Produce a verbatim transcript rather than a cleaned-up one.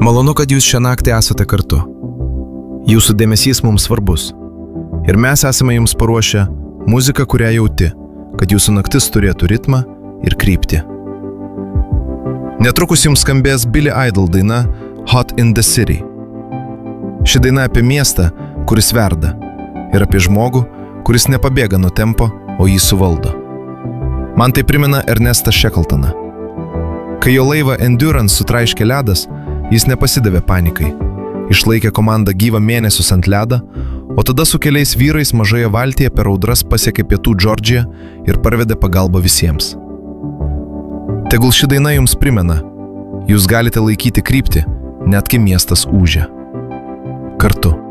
Malonu, kad jūs šią naktį esate kartu. Jūsų dėmesys mums svarbus. Ir mes esame jums paruošę muziką, kurią jauti, kad jūsų naktis turėtų ritmą ir kryptį. Netrukus jums skambės Billy Idol daina Hot in the City. Ši daina apie miestą, kuris verda, ir apie žmogų, kuris nepabėga nuo tempo, o jį suvaldo. Man tai primena Ernestą Shackletoną. Kai jo laivą Endurance sutraiškė ledas, jis nepasidavė panikai. Išlaikė komandą gyvą mėnesius ant ledą, o tada su keliais vyrais mažoje valtyje per audras pasiekė pietų Džordžiją ir parvedė pagalbą visiems. Tegul ši daina jums primena, jūs galite laikyti kryptį, net kai miestas ūžia. Kartu.